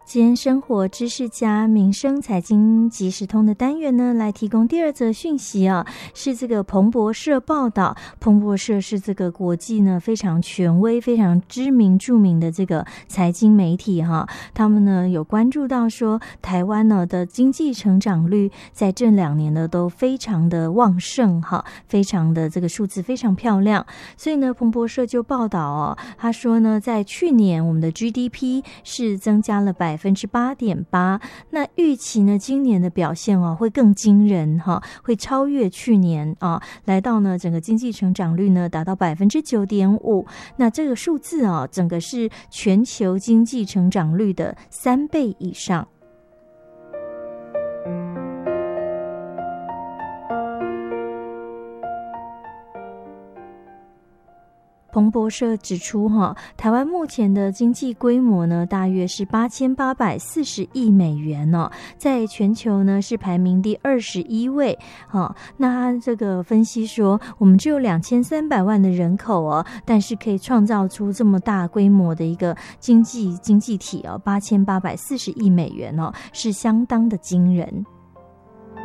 今天生活知识家民生财经即时通的单元呢，来提供第二则讯息啊，是这个彭博社报道。彭博社是这个国际呢非常权威、非常知名、著名的这个财经媒体哈。他们呢有关注到说，台湾呢的经济成长率在这2年呢都非常的旺盛哈，非常的这个数字非常漂亮。所以呢，彭博社就报道哦，他说呢，在去年我们的 GDP 是增加了8.8%，那预期呢今年的表现哦会更惊人哈，会超越去年啊，来到呢整个经济成长率呢达到9.5%，那这个数字啊，整个是全球经济成长率的3倍以上。彭博社指出台湾目前的经济规模呢大约是8840亿美元哦，在全球呢是排名第21位那他这个分析说，我们只有2300万的人口哦，但是可以创造出这么大规模的一个经济体哦，8840亿美元哦，是相当的惊人。